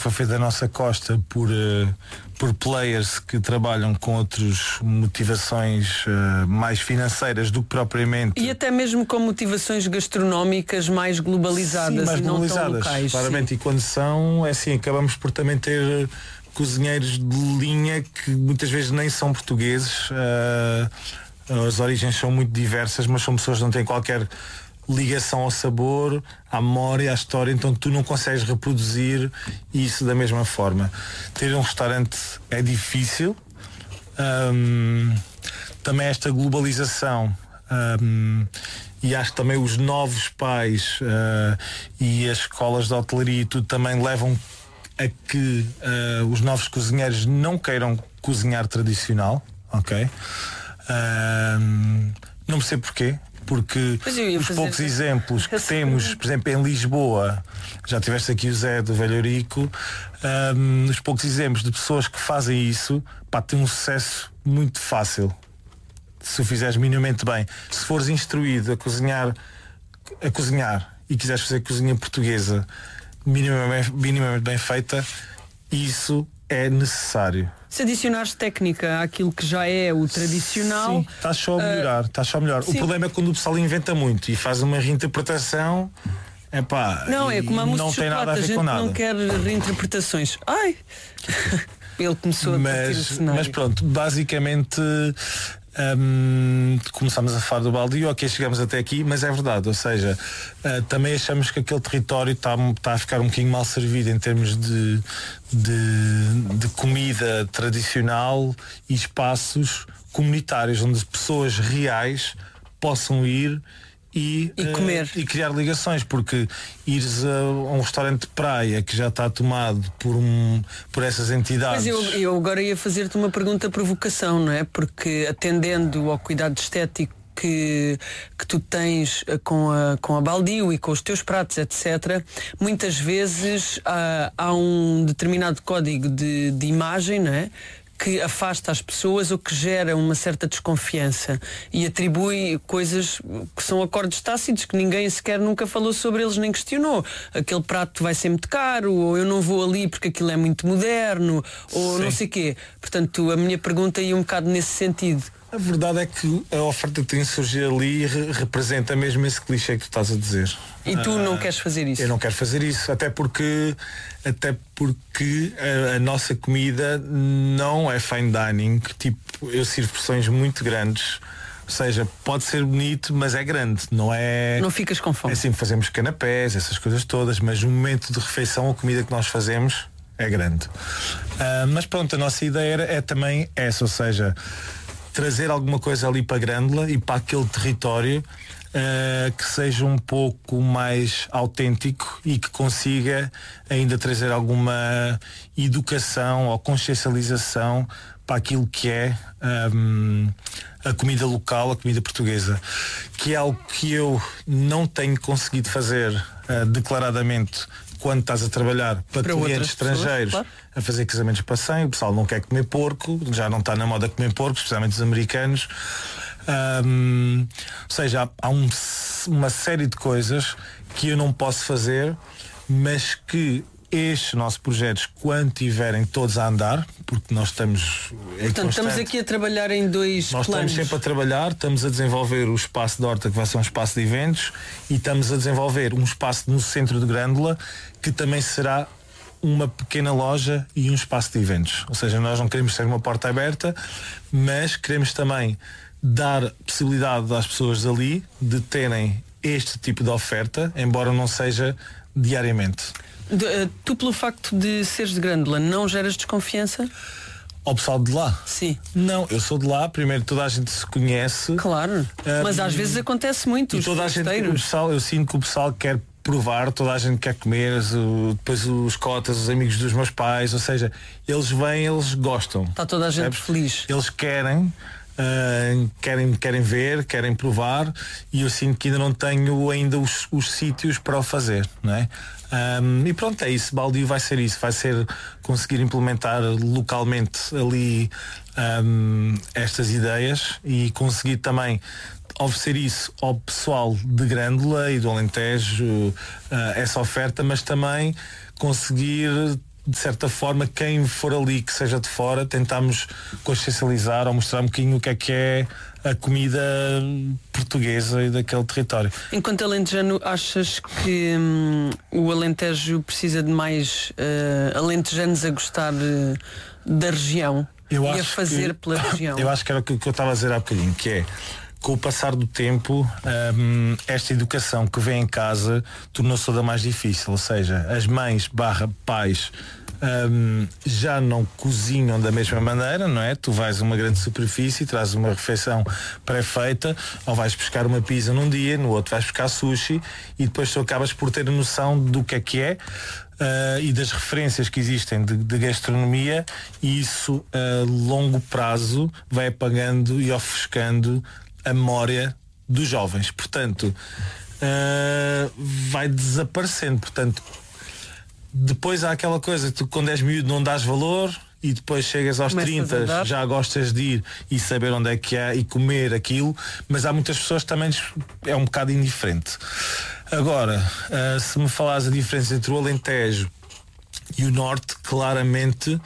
foi feito da nossa costa por players que trabalham com outras motivações mais financeiras do que propriamente. E até mesmo com motivações gastronómicas mais globalizadas. Sim, mais e globalizadas, não tão locais. claramente. E quando são, é assim, acabamos por também ter cozinheiros de linha que muitas vezes nem são portugueses. As origens são muito diversas, mas são pessoas que não têm qualquer ligação ao sabor, à memória, à história, então tu não consegues reproduzir isso da mesma forma. Ter um restaurante é difícil. Também esta globalização, e acho que também os novos pais e as escolas de hotelaria e tudo também levam a que os novos cozinheiros não queiram cozinhar tradicional, ok? Não percebo porquê. Porque os poucos exemplos que temos, por exemplo, em Lisboa, já tiveste aqui o Zé do Velhorico, os poucos exemplos de pessoas que fazem isso, tem um sucesso muito fácil. Se o fizeres minimamente bem. Se fores instruído a cozinhar e quiseres fazer cozinha portuguesa minimamente bem feita, isso é necessário. Se adicionares técnica àquilo que já é o tradicional... Sim, está só a melhorar. O problema é quando o pessoal inventa muito e faz uma reinterpretação. Não, é como a mousse de tem nada a ver chocolate, com nada. Não quer reinterpretações. Ai! Ele começou a partir o cenário. Mas pronto, basicamente começámos a falar do baldio, ok, chegamos até aqui, mas é verdade, ou seja, também achamos que aquele território está a ficar um bocadinho mal servido em termos de comida tradicional e espaços comunitários onde pessoas reais possam ir e comer e criar ligações, porque ires a um restaurante de praia que já está tomado por essas entidades. Mas eu agora ia fazer-te uma pergunta provocação, não é? Porque atendendo ao cuidado estético que tu tens com a baldio e com os teus pratos, etc., muitas vezes há um determinado código de imagem, não é? Que afasta as pessoas ou que gera uma certa desconfiança e atribui coisas que são acordos tácitos que ninguém sequer nunca falou sobre eles nem questionou. Aquele prato vai ser muito caro, ou eu não vou ali porque aquilo é muito moderno, ou não sei quê. Portanto, a minha pergunta ia um bocado nesse sentido. A verdade é que a oferta que tem surgido ali representa mesmo esse clichê que tu estás a dizer. E tu não queres fazer isso? Eu não quero fazer isso, até porque a nossa comida não é fine dining, tipo, eu sirvo porções muito grandes. Ou seja, pode ser bonito, mas é grande, não é... Não ficas com fome. É assim, fazemos canapés, essas coisas todas, mas no momento de refeição a comida que nós fazemos é grande. Mas pronto, a nossa ideia é também essa, ou seja, trazer alguma coisa ali para a Grândola e para aquele território que seja um pouco mais autêntico e que consiga ainda trazer alguma educação ou consciencialização para aquilo que é a comida local, a comida portuguesa, que é algo que eu não tenho conseguido fazer declaradamente quando estás a trabalhar para clientes estrangeiros, claro, a fazer casamentos para 100, o pessoal não quer comer porco, já não está na moda comer porco, especialmente os americanos. Ou seja, há uma série de coisas que eu não posso fazer, mas que estes nossos projetos, quando tiverem todos a andar, porque nós estamos estamos aqui a trabalhar em dois planos. Estamos sempre a trabalhar, estamos a desenvolver o espaço de Horta, que vai ser um espaço de eventos, e estamos a desenvolver um espaço no centro de Grândola, que também será uma pequena loja e um espaço de eventos. Ou seja, nós não queremos ser uma porta aberta, mas queremos também dar possibilidade às pessoas ali de terem este tipo de oferta, embora não seja diariamente. Tu, pelo facto de seres de Grândola, não geras desconfiança? Ao pessoal de lá? Sim. Não, eu sou de lá, primeiro toda a gente se conhece. Claro, mas às vezes acontece muito. E toda a gente, eu sinto que o pessoal quer provar, toda a gente quer comer, depois os cotas, os amigos dos meus pais, ou seja, eles vêm, eles gostam. Está toda a gente feliz. Eles querem ver, querem provar, e eu sinto que ainda não tenho ainda os sítios para o fazer, não é? E pronto, é isso. Baldio vai ser isso, vai ser conseguir implementar localmente ali estas ideias e conseguir também oferecer isso ao pessoal de Grândola e do Alentejo, essa oferta, mas também conseguir de certa forma, quem for ali que seja de fora, tentamos consciencializar ou mostrar um bocadinho o que é a comida portuguesa e daquele território. Enquanto alentejano, achas que o Alentejo precisa de mais alentejanos a gostar da região e a fazer pela região? Eu acho que era o que eu estava a dizer há bocadinho, que é, com o passar do tempo, esta educação que vem em casa tornou-se toda mais difícil, ou seja, as mães / pais já não cozinham da mesma maneira, não é? Tu vais a uma grande superfície, trazes uma refeição pré-feita, ou vais buscar uma pizza num dia, no outro vais buscar sushi, e depois tu acabas por ter a noção do que é e das referências que existem de gastronomia, e isso a longo prazo vai apagando e ofuscando a memória dos jovens. Portanto, vai desaparecendo. Portanto, depois há aquela coisa, tu quando és miúdo não dás valor, e depois chegas aos 30, já gostas de ir e saber onde é que há e comer aquilo, mas há muitas pessoas que também é um bocado indiferente. Agora, se me falares a diferença entre o Alentejo e o Norte, claramente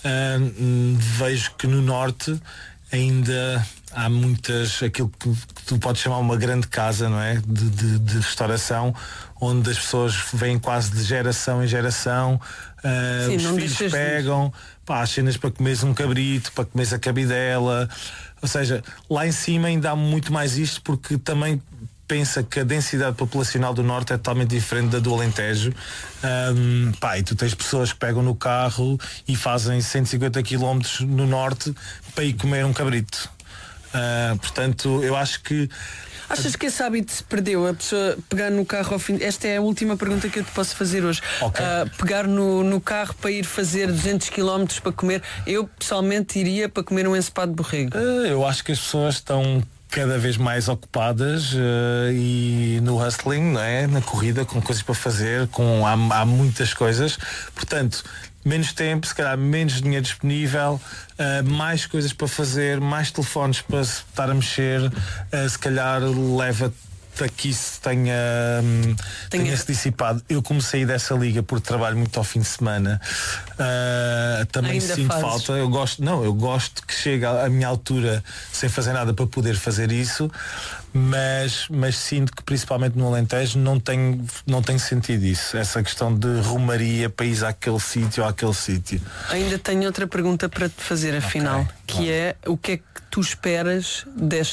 vejo que no Norte ainda há muitas, aquilo que tu podes chamar uma grande casa, não é? De restauração, onde as pessoas vêm quase de geração em geração. Sim, os filhos pegam as cenas para comeres um cabrito, para comeres a cabidela. Ou seja, lá em cima ainda há muito mais isto, porque também pensa que a densidade populacional do Norte é totalmente diferente da do Alentejo. E tu tens pessoas que pegam no carro e fazem 150 km no Norte para ir comer um cabrito. Portanto, eu acho que... Achas que esse hábito se perdeu? A pessoa pegar no carro ao fim... Esta é a última pergunta que eu te posso fazer hoje. Okay. Pegar no carro para ir fazer 200 km para comer. Eu pessoalmente iria para comer um ensopado de borrego. Eu acho que as pessoas estão cada vez mais ocupadas e no hustling, não é? Na corrida, com coisas para fazer, há muitas coisas. Portanto, menos tempo, se calhar menos dinheiro disponível, mais coisas para fazer, mais telefones para estar a mexer, se calhar leva-te a que isso tenha-se dissipado. Eu comecei dessa liga porque trabalho muito ao fim de semana. Também sinto falta. Eu gosto que chegue à minha altura sem fazer nada para poder fazer isso, mas sinto que principalmente no Alentejo não tenho sentido isso, essa questão de rumaria para ir àquele sítio ou àquele sítio. Ainda tenho outra pergunta para te fazer, afinal, que é: o que é que tu esperas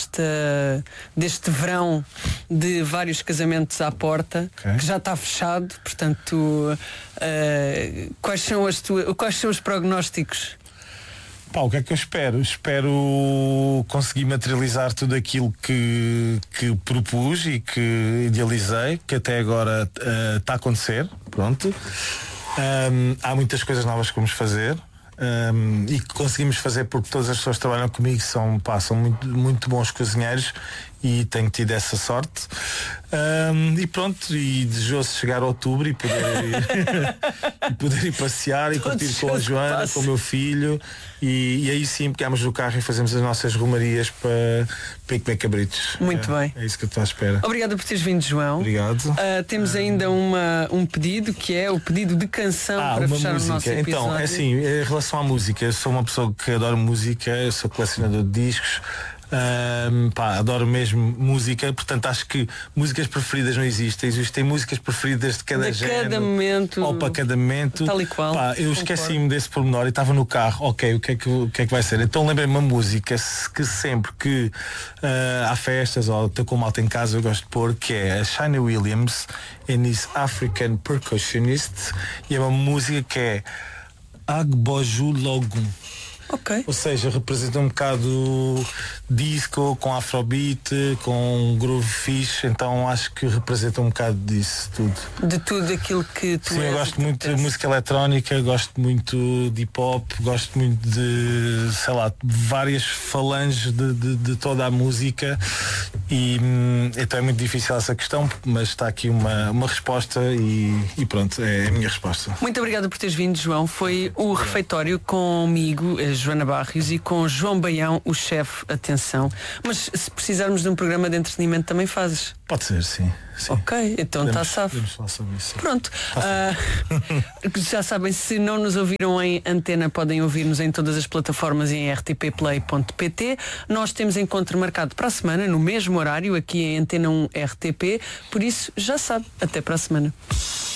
deste verão de vários casamentos à porta, que já está fechado, portanto, quais são os prognósticos? O que é que eu espero? Espero conseguir materializar tudo aquilo que propus e que idealizei, que até agora está a acontecer. Pronto. Há muitas coisas novas que vamos fazer. E que conseguimos fazer porque todas as pessoas que trabalham comigo são muito, muito bons cozinheiros, e tenho tido essa sorte. E pronto, e desejoso chegar a outubro e poder ir passear e curtir com a Joana, com o meu filho, e aí sim pegamos o carro e fazemos as nossas romarias para ir comer cabritos. Muito bem. É isso que eu estou à espera. Obrigada por teres vindo, João. Obrigado. Temos ainda um pedido, que é o pedido de canção para fechar o nosso episódio. Então, é assim, em relação à música, eu sou uma pessoa que adoro música, eu sou colecionador de discos. Adoro mesmo música, portanto acho que músicas preferidas não existem músicas preferidas de cada género, cada momento, ou para cada momento, tal e qual. Eu esqueci-me desse pormenor e estava no carro, o que é que vai ser? Então lembrei-me uma música que sempre que há festas ou estou com malta em casa eu gosto de pôr, que é a Shiny Williams and his African Percussionist, e é uma música que é Agboju Logun. Ou seja, representa um bocado disco, com afrobeat, com groove fixe, então acho que representa um bocado disso tudo. De tudo aquilo que tu Sim, eu gosto muito de música eletrónica, gosto muito de hip hop, gosto muito de, sei lá, várias falanges de toda a música, e então é muito difícil essa questão, mas está aqui uma resposta e pronto, é a minha resposta. Muito obrigada por teres vindo, João. Foi o refeitório comigo, Joana Barrios, e com João Baião, o chefe. Atenção, mas se precisarmos de um programa de entretenimento também fazes? Pode ser, sim. sim. Ok, então está safo. Podemos falar sobre isso. Pronto. Já sabem, se não nos ouviram em antena, podem ouvir-nos em todas as plataformas e em rtpplay.pt. Nós temos encontro marcado para a semana, no mesmo horário, aqui em Antena 1 RTP. Por isso, já sabe, até para a semana.